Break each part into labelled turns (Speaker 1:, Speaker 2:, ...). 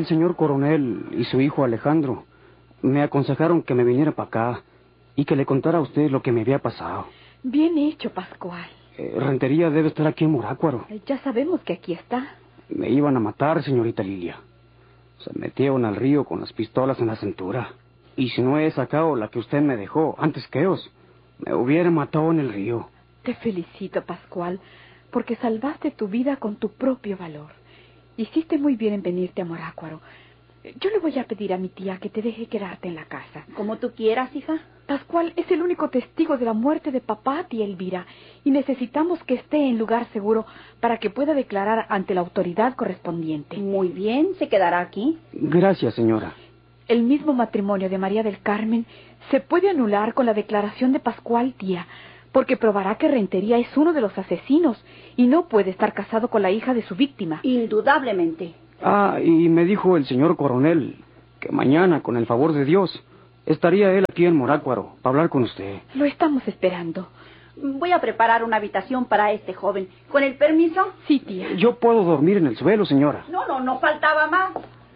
Speaker 1: El señor coronel y su hijo Alejandro me aconsejaron que me viniera para acá y que le contara a usted lo que me había pasado.
Speaker 2: Bien hecho, Pascual.
Speaker 1: Rentería debe estar aquí en Morácuaro.
Speaker 2: Ya sabemos que aquí está.
Speaker 1: Me iban a matar, señorita Lilia. Se metieron al río con las pistolas en la cintura. Y si no he sacado la que usted me dejó antes que ellos, me hubieran matado en el río.
Speaker 2: Te felicito, Pascual, porque salvaste tu vida con tu propio valor. Hiciste muy bien en venirte a Morácuaro. Yo le voy a pedir a mi tía que te deje quedarte en la casa.
Speaker 3: Como tú quieras, hija.
Speaker 2: Pascual es el único testigo de la muerte de papá, tía Elvira, y necesitamos que esté en lugar seguro para que pueda declarar ante la autoridad correspondiente.
Speaker 3: Muy bien, se quedará aquí.
Speaker 1: Gracias, señora.
Speaker 2: El mismo matrimonio de María del Carmen se puede anular con la declaración de Pascual, tía, porque probará que Rentería es uno de los asesinos y no puede estar casado con la hija de su víctima.
Speaker 3: Indudablemente.
Speaker 1: Y me dijo el señor coronel que mañana, con el favor de Dios, estaría él aquí en Morácuaro para hablar con usted.
Speaker 2: Lo estamos esperando.
Speaker 3: Voy a preparar una habitación para este joven. ¿Con el permiso?
Speaker 2: Sí, tía.
Speaker 1: Yo puedo dormir en el suelo, señora.
Speaker 3: No faltaba más.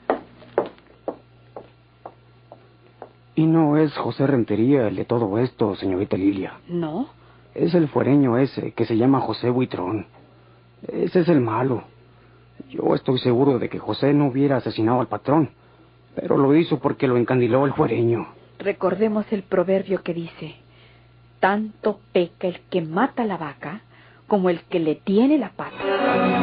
Speaker 1: ¿Y no es José Rentería el de todo esto, señorita Lilia?
Speaker 2: ¿No?
Speaker 1: Es el fuereño ese que se llama José Buitrón. Ese es el malo. Yo estoy seguro de que José no hubiera asesinado al patrón, pero lo hizo porque lo encandiló el fuereño.
Speaker 2: Recordemos el proverbio que dice: tanto peca el que mata la vaca como el que le tiene la pata.